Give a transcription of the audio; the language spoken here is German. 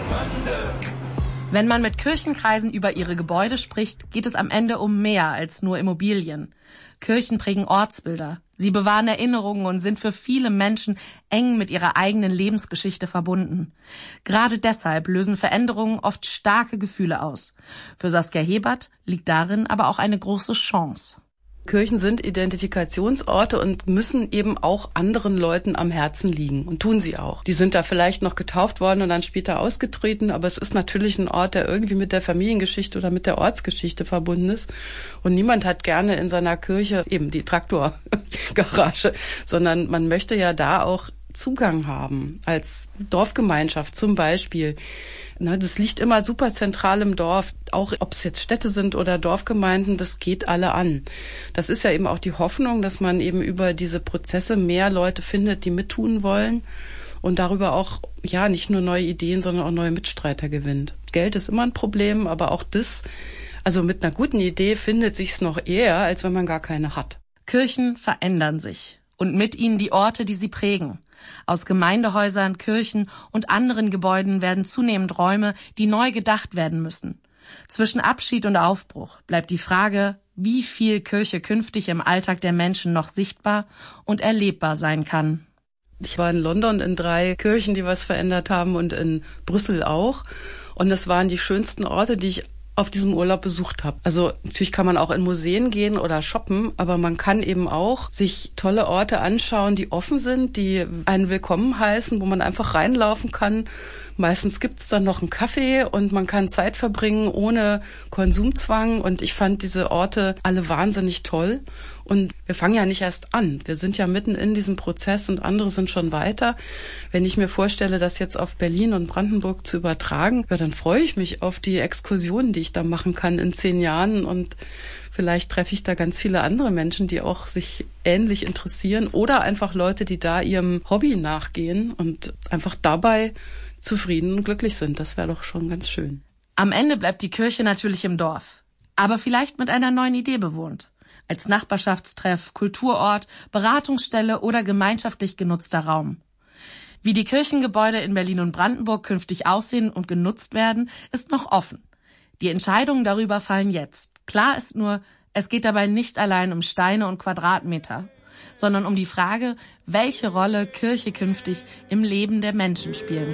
Wenn man mit Kirchenkreisen über ihre Gebäude spricht, geht es am Ende um mehr als nur Immobilien. Kirchen prägen Ortsbilder. Sie bewahren Erinnerungen und sind für viele Menschen eng mit ihrer eigenen Lebensgeschichte verbunden. Gerade deshalb lösen Veränderungen oft starke Gefühle aus. Für Saskia Hebert liegt darin aber auch eine große Chance. Kirchen sind Identifikationsorte und müssen eben auch anderen Leuten am Herzen liegen und tun sie auch. Die sind da vielleicht noch getauft worden und dann später ausgetreten, aber es ist natürlich ein Ort, der irgendwie mit der Familiengeschichte oder mit der Ortsgeschichte verbunden ist. Und niemand hat gerne in seiner Kirche eben die Traktorgarage, sondern man möchte ja da auch Zugang haben, als Dorfgemeinschaft zum Beispiel. Das liegt immer super zentral im Dorf, auch ob es jetzt Städte sind oder Dorfgemeinden, das geht alle an. Das ist ja eben auch die Hoffnung, dass man eben über diese Prozesse mehr Leute findet, die mittun wollen und darüber auch ja nicht nur neue Ideen, sondern auch neue Mitstreiter gewinnt. Geld ist immer ein Problem, aber auch das, also mit einer guten Idee findet sich's noch eher, als wenn man gar keine hat. Kirchen verändern sich und mit ihnen die Orte, die sie prägen. Aus Gemeindehäusern, Kirchen und anderen Gebäuden werden zunehmend Räume, die neu gedacht werden müssen. Zwischen Abschied und Aufbruch bleibt die Frage, wie viel Kirche künftig im Alltag der Menschen noch sichtbar und erlebbar sein kann. Ich war in London in 3 Kirchen, die was verändert haben und in Brüssel auch. Und das waren die schönsten Orte, die ich auf diesem Urlaub besucht habe. Also natürlich kann man auch in Museen gehen oder shoppen, aber man kann eben auch sich tolle Orte anschauen, die offen sind, die einen willkommen heißen, wo man einfach reinlaufen kann. Meistens gibt's dann noch einen Kaffee und man kann Zeit verbringen ohne Konsumzwang. Und ich fand diese Orte alle wahnsinnig toll. Und wir fangen ja nicht erst an. Wir sind ja mitten in diesem Prozess und andere sind schon weiter. Wenn ich mir vorstelle, das jetzt auf Berlin und Brandenburg zu übertragen, ja, dann freue ich mich auf die Exkursionen, die ich da machen kann in 10 Jahren. Und vielleicht treffe ich da ganz viele andere Menschen, die auch sich ähnlich interessieren oder einfach Leute, die da ihrem Hobby nachgehen und einfach dabei zufrieden und glücklich sind. Das wäre doch schon ganz schön. Am Ende bleibt die Kirche natürlich im Dorf, aber vielleicht mit einer neuen Idee bewohnt. Als Nachbarschaftstreff, Kulturort, Beratungsstelle oder gemeinschaftlich genutzter Raum. Wie die Kirchengebäude in Berlin und Brandenburg künftig aussehen und genutzt werden, ist noch offen. Die Entscheidungen darüber fallen jetzt. Klar ist nur, es geht dabei nicht allein um Steine und Quadratmeter, sondern um die Frage, welche Rolle Kirche künftig im Leben der Menschen spielen